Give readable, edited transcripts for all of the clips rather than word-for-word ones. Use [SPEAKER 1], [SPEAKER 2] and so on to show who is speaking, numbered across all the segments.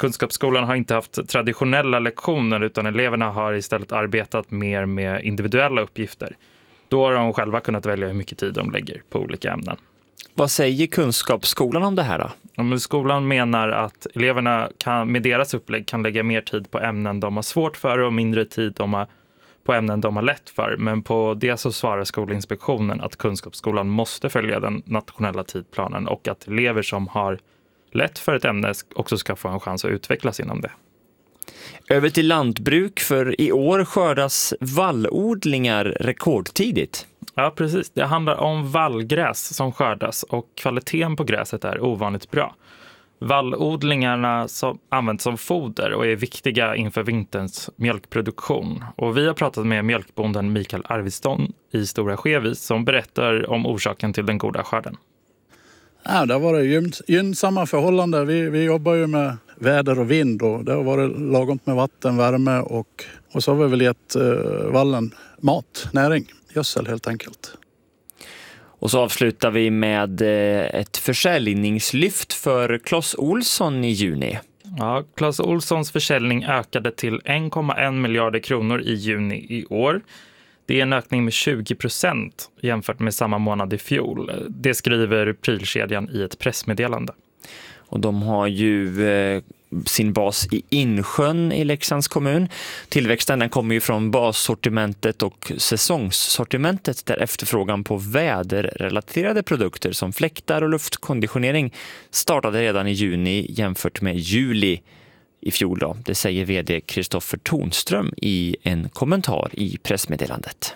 [SPEAKER 1] Kunskapsskolan har inte haft traditionella lektioner utan eleverna har istället arbetat mer med individuella uppgifter. Då har de själva kunnat välja hur mycket tid de lägger på olika ämnen.
[SPEAKER 2] Vad säger Kunskapsskolan om det här då?
[SPEAKER 1] Ja, men skolan menar att eleverna med deras upplägg kan lägga mer tid på ämnen de har svårt för och mindre tid på ämnen de har lätt för. Men på det så svarar Skolinspektionen att Kunskapsskolan måste följa den nationella tidplanen och att elever som har lätt för ett ämne också ska få en chans att utvecklas inom det.
[SPEAKER 2] Över till lantbruk, för i år skördas vallodlingar rekordtidigt.
[SPEAKER 1] Ja, precis. Det handlar om vallgräs som skördas och kvaliteten på gräset är ovanligt bra. Vallodlingarna används som foder och är viktiga inför vinterns mjölkproduktion. Och vi har pratat med mjölkbonden Mikael Arvidsson i Stora Skevis som berättar om orsaken till den goda skörden.
[SPEAKER 3] Ja, det har varit gynnsamma förhållanden. Vi jobbar ju med väder och vind och det har varit lagom med vatten, värme och så har vi väl gett vallen mat, näring, gödsel helt enkelt.
[SPEAKER 2] Och så avslutar vi med ett försäljningslyft för Clas Ohlson i juni.
[SPEAKER 1] Ja, Clas Ohlsons försäljning ökade till 1,1 miljarder kronor i juni i år. Det är en ökning med 20% jämfört med samma månad i fjol. Det skriver Prylkedjan i ett pressmeddelande.
[SPEAKER 2] Och de har ju sin bas i Insjön i Leksands kommun. Tillväxten den kommer ju från bassortimentet och säsongssortimentet där efterfrågan på väderrelaterade produkter som fläktar och luftkonditionering startade redan i juni jämfört med juli i fjol då. Det säger vd Kristoffer Tonström i en kommentar i pressmeddelandet.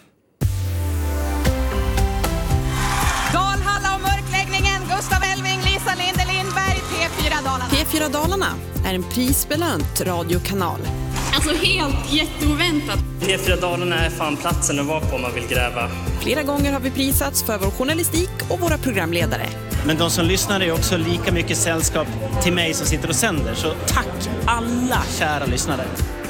[SPEAKER 4] Dalhalla och mörkläggningen, Gustav Elving, Lisa Linde Lindberg, P4 Dalarna.
[SPEAKER 5] P4 Dalarna är en prisbelönt radiokanal.
[SPEAKER 6] Alltså helt jätteoväntat.
[SPEAKER 7] P4 Dalarna är fan platsen att vara på om man vill gräva.
[SPEAKER 5] Flera gånger har vi prisats för vår journalistik och våra programledare.
[SPEAKER 8] Men de som lyssnar är också lika mycket sällskap till mig som sitter och sänder. Så tack alla kära lyssnare.